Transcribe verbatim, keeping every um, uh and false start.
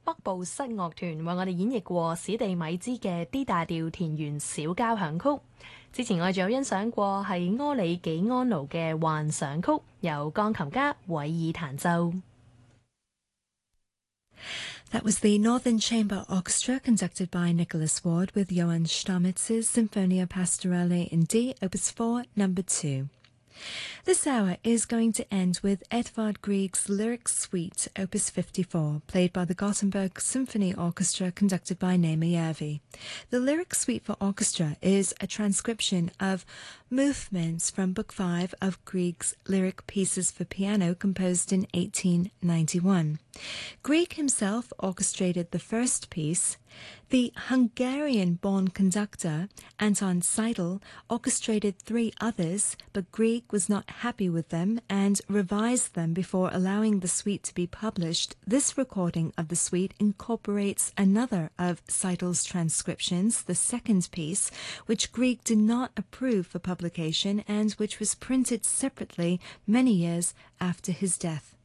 北部室樂團為我哋演繹過史地米茲嘅 D 大調田園小交響曲。之前我哋仲有欣賞過係柯里紀安奴嘅幻想曲，由鋼琴家韋爾彈奏。 That was the Northern Chamber Orchestra conducted by Nicholas Ward with Johann Stammitz's Sinfonia Pastorale in D, Opus four, number two. This hour is going to end with Edvard Grieg's Lyric Suite, Opus fifty-four, played by the Gothenburg Symphony Orchestra conducted by Naima Järvi. The Lyric Suite for orchestra is a transcription of movements from Book five of Grieg's Lyric Pieces for Piano composed in eighteen ninety-one. Grieg himself orchestrated the first piece. The Hungarian-born conductor, Anton Seidl, orchestrated three others, but Grieg was not happy with them and revised them before allowing the suite to be published. This recording of the suite incorporates another of Seidel's transcriptions, the second piece, which Grieg did not approve for publication and which was printed separately many years after his death.